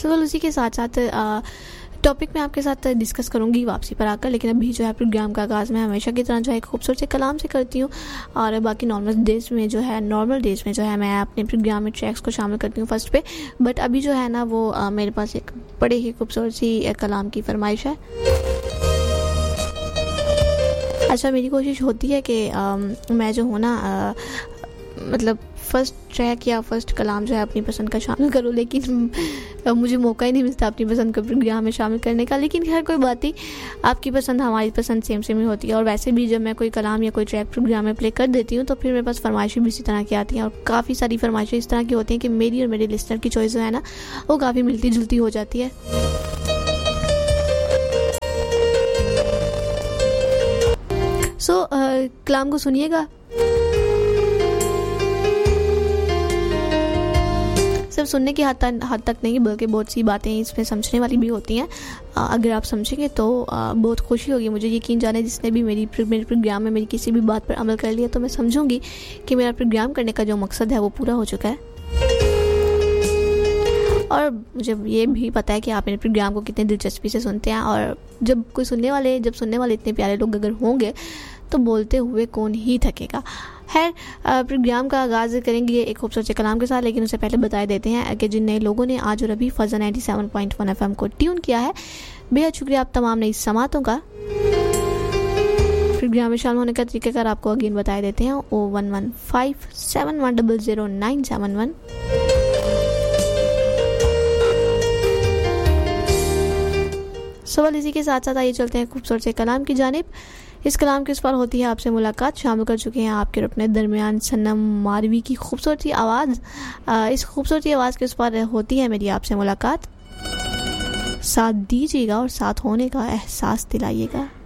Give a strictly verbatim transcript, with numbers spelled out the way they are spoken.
सवाल उसी के साथ साथ टॉपिक में आपके साथ डिस्कस करूंगी वापसी पर आकर, लेकिन अभी जो है प्रोग्राम का आगाज़ मैं हमेशा की तरह जो है खूबसूरत से कलाम से करती हूँ। और बाकी नॉर्मल डेज में जो है नॉर्मल डेज में जो है मैं अपने प्रोग्राम में ट्रैक्स को शामिल करती हूँ फर्स्ट पे। बट अभी जो है ना वो आ, मेरे पास एक बड़े ही खूबसूरत सी कलाम की फरमाइश है। अच्छा, मेरी कोशिश होती है कि आ, मैं जो हूँ ना आ, मतलब फ़र्स्ट ट्रैक या फर्स्ट कलाम जो है अपनी पसंद का शामिल करूँ, लेकिन मुझे मौका ही नहीं मिलता अपनी पसंद का प्रोग्राम में शामिल करने का। लेकिन खैर कोई बात नहीं, आपकी पसंद हमारी पसंद सेम सेम ही होती है। और वैसे भी जब मैं कोई कलाम या कोई ट्रैक प्रोग्राम में प्ले कर देती हूँ तो फिर मेरे पास फरमाइशें भी इसी तरह की आती हैं। और काफ़ी सारी फरमाइशें इस तरह की होती हैं कि मेरी और मेरे लिस्नर की चॉइस जो है ना वो काफ़ी मिलती जुलती हो जाती है। सो so, uh, कलाम को सुनिएगा। सिर्फ सुनने की हद तक हद तक नहीं बल्कि बहुत सी बातें इसमें समझने वाली भी होती हैं। अगर आप समझेंगे तो बहुत खुशी होगी मुझे। यकीन जाने जिसने भी मेरी मेरे प्रोग्राम में मेरी किसी भी बात पर अमल कर लिया तो मैं समझूंगी कि मेरा प्रोग्राम करने का जो मकसद है वो पूरा हो चुका है। और मुझे ये भी पता है कि आप मेरे प्रोग्राम को कितने दिलचस्पी से सुनते हैं। और जब कोई सुनने वाले जब सुनने वाले इतने प्यारे लोग अगर होंगे तो बोलते हुए कौन ही थकेगा। खैर, प्रोग्राम का आगाज़ करेंगे एक खूबसूरत कलाम के साथ, लेकिन उससे पहले बता देते हैं कि जिन नए लोगों ने आज और अभी फज़ा ninety seven point one F M को ट्यून किया है, बेहद शुक्रिया आप तमाम नई समातों का। प्रोग्राम में शामिल होने का तरीकाकार आपको अगेन बताए देते हैं। ओ one one five seven one double zero nine seven one. सवाल इसी के साथ साथ आइए चलते हैं खूबसूरत से कलाम की जानिब। इस कलाम के इस पर होती है आपसे मुलाकात। शामिल कर चुके हैं आपके अपने दरमियान सनम मारवी की खूबसूरती आवाज़। इस खूबसूरती आवाज़ के उस पर होती है मेरी आपसे मुलाकात। साथ दीजिएगा और साथ होने का एहसास दिलाइएगा।